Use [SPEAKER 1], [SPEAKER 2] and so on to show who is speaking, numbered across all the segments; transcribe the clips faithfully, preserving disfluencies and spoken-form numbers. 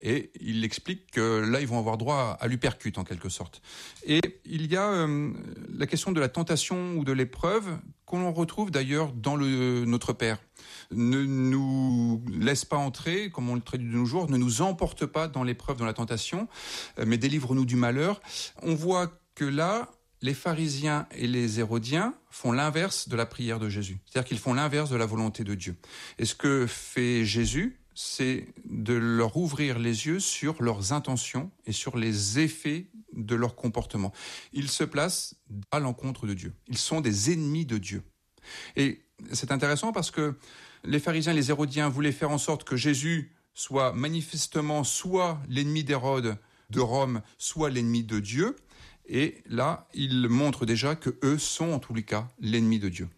[SPEAKER 1] Et il explique que là, ils vont avoir droit à l'uppercut, en quelque sorte. Et il y a euh, la question de la tentation ou de l'épreuve qu'on retrouve d'ailleurs dans le Notre Père. Ne nous laisse pas entrer, comme on le traduit de nos jours, ne nous emporte pas dans l'épreuve, dans la tentation, mais délivre-nous du malheur. On voit que là, les pharisiens et les hérodiens font l'inverse de la prière de Jésus. C'est-à-dire qu'ils font l'inverse de la volonté de Dieu. Et ce que fait Jésus, c'est de leur ouvrir les yeux sur leurs intentions et sur les effets de leur comportement. Ils se placent à l'encontre de Dieu. Ils sont des ennemis de Dieu. Et c'est intéressant parce que les pharisiens et les hérodiens voulaient faire en sorte que Jésus soit manifestement soit l'ennemi d'Hérode, de Rome, soit l'ennemi de Dieu. Et là, ils montrent déjà que eux sont en tous les cas l'ennemi de Dieu.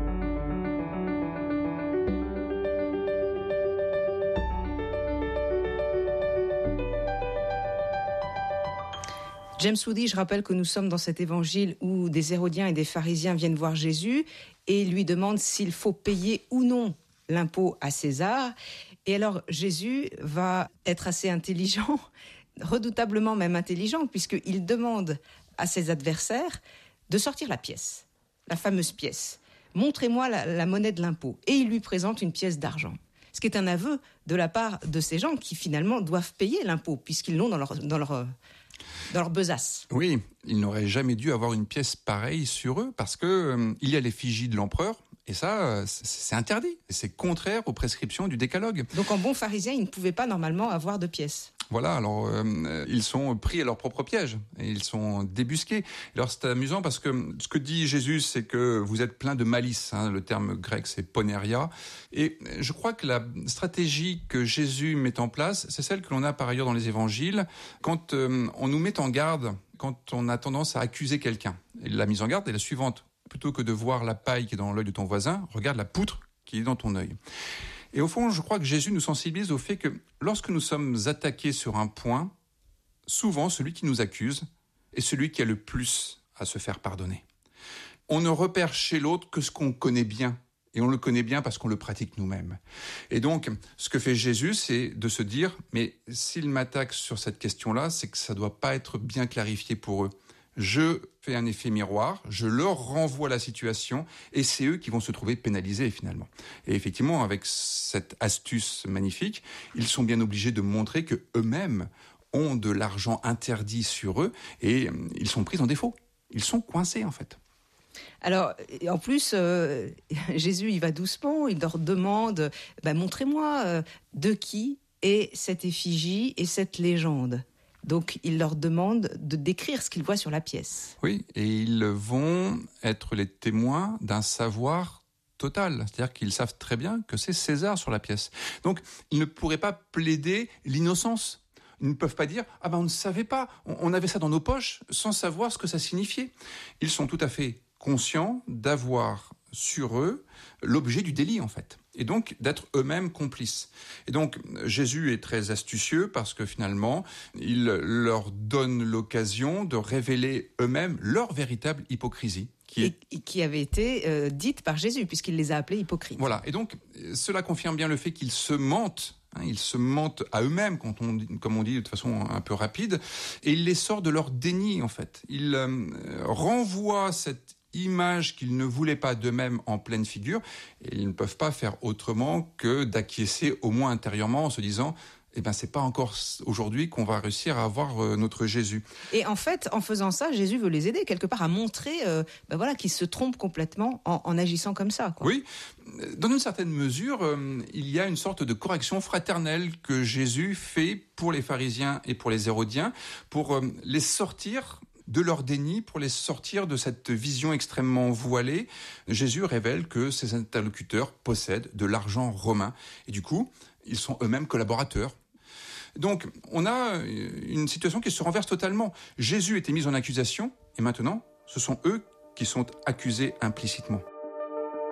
[SPEAKER 2] James Woody, je rappelle que nous sommes dans cet évangile où des Hérodiens et des pharisiens viennent voir Jésus et lui demandent s'il faut payer ou non l'impôt à César. Et alors Jésus va être assez intelligent, redoutablement même intelligent, puisqu'il demande à ses adversaires de sortir la pièce, la fameuse pièce. Montrez-moi la, la monnaie de l'impôt. Et il lui présente une pièce d'argent. Ce qui est un aveu de la part de ces gens qui finalement doivent payer l'impôt, puisqu'ils l'ont dans leur, dans leur, dans leur besace.
[SPEAKER 1] Oui, ils n'auraient jamais dû avoir une pièce pareille sur eux, parce que euh, il y a l'effigie de l'empereur, et ça, c'est interdit. C'est contraire aux prescriptions du décalogue.
[SPEAKER 2] Donc en bon pharisien, ils ne pouvaient pas normalement avoir de pièces.
[SPEAKER 1] Voilà, alors euh, ils sont pris à leur propre piège et ils sont débusqués. Alors c'est amusant parce que ce que dit Jésus, c'est que vous êtes plein de malice. Hein, le terme grec, c'est poneria. Et je crois que la stratégie que Jésus met en place, c'est celle que l'on a par ailleurs dans les évangiles. Quand euh, on nous met en garde, quand on a tendance à accuser quelqu'un. Et la mise en garde est la suivante. Plutôt que de voir la paille qui est dans l'œil de ton voisin, regarde la poutre qui est dans ton œil. Et au fond, je crois que Jésus nous sensibilise au fait que lorsque nous sommes attaqués sur un point, souvent celui qui nous accuse est celui qui a le plus à se faire pardonner. On ne repère chez l'autre que ce qu'on connaît bien. Et on le connaît bien parce qu'on le pratique nous-mêmes. Et donc, ce que fait Jésus, c'est de se dire, mais s'il m'attaque sur cette question-là, c'est que ça doit pas être bien clarifié pour eux. Je fais un effet miroir, je leur renvoie la situation et c'est eux qui vont se trouver pénalisés finalement. Et effectivement, avec cette astuce magnifique, ils sont bien obligés de montrer que eux-mêmes ont de l'argent interdit sur eux et ils sont pris en défaut. Ils sont coincés en fait.
[SPEAKER 2] Alors, en plus, euh, Jésus, il va doucement, il leur demande, bah, montrez-moi euh, de qui est cette effigie et cette légende. Donc, il leur demande de décrire ce qu'ils voient sur la pièce.
[SPEAKER 1] Oui, et ils vont être les témoins d'un savoir total. C'est-à-dire qu'ils savent très bien que c'est César sur la pièce. Donc, ils ne pourraient pas plaider l'innocence. Ils ne peuvent pas dire « Ah ben, on ne savait pas, on avait ça dans nos poches sans savoir ce que ça signifiait. » Ils sont tout à fait conscients d'avoir sur eux l'objet du délit, en fait. Et donc, d'être eux-mêmes complices. Et donc, Jésus est très astucieux parce que finalement, il leur donne l'occasion de révéler eux-mêmes leur véritable hypocrisie.
[SPEAKER 2] Qui est... Et qui avait été euh, dite par Jésus, puisqu'il les a appelés hypocrites.
[SPEAKER 1] Voilà. Et donc, cela confirme bien le fait qu'ils se mentent. Hein, ils se mentent à eux-mêmes, quand on, comme on dit de façon un peu rapide. Et il les sort de leur déni, en fait. Il euh, renvoie cette image qu'ils ne voulaient pas d'eux-mêmes en pleine figure, et ils ne peuvent pas faire autrement que d'acquiescer au moins intérieurement en se disant eh ben c'est pas encore aujourd'hui qu'on va réussir à avoir euh, notre Jésus.
[SPEAKER 2] Et en fait, en faisant ça, Jésus veut les aider quelque part à montrer euh, ben voilà, qu'ils se trompent complètement en, en agissant comme ça, quoi.
[SPEAKER 1] Oui, dans une certaine mesure, euh, il y a une sorte de correction fraternelle que Jésus fait pour les pharisiens et pour les hérodiens, pour euh, les sortir de leur déni, pour les sortir de cette vision extrêmement voilée. Jésus révèle que ses interlocuteurs possèdent de l'argent romain. Et du coup, ils sont eux-mêmes collaborateurs. Donc, on a une situation qui se renverse totalement. Jésus était mis en accusation, et maintenant, ce sont eux qui sont accusés implicitement.